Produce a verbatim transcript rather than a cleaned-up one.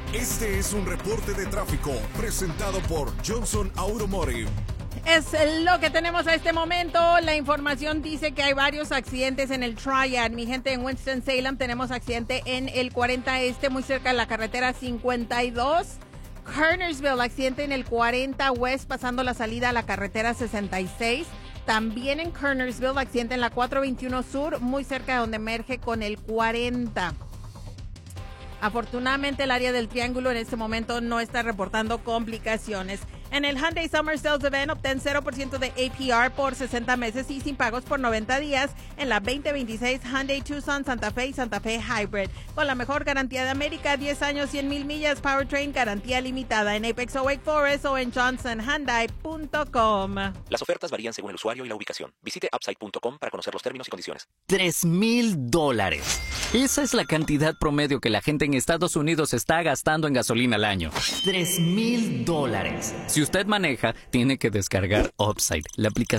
Este es un reporte de tráfico presentado por Johnson Automotive. Es lo que tenemos a este momento. La información dice que hay varios accidentes en el Triad. Mi gente, en Winston-Salem tenemos accidente en el cuarenta Este, muy cerca de la carretera cincuenta y dos. Kernersville, accidente en el cuarenta West, pasando la salida a la carretera sesenta y seis. También en Kernersville, accidente en la cuatrocientos veintiuno Sur, muy cerca de donde emerge con el cuarenta. Afortunadamente, el área del Triángulo en este momento no está reportando complicaciones. En el Hyundai Summer Sales Event, obtén cero por ciento de A P R por sesenta meses y sin pagos por noventa días en la veinte veintiséis Hyundai Tucson, Santa Fe y Santa Fe Hybrid. Con la mejor garantía de América, diez años, cien mil millas, powertrain, garantía limitada en Apex o Wake Forest o en johnson hyundai punto com. Las ofertas varían según el usuario y la ubicación. Visite upside punto com para conocer los términos y condiciones. Tres mil dólares. Esa es la cantidad promedio que la gente en Estados Unidos está gastando en gasolina al año. Tres mil dólares. Si usted maneja, tiene que descargar Upside, la aplicación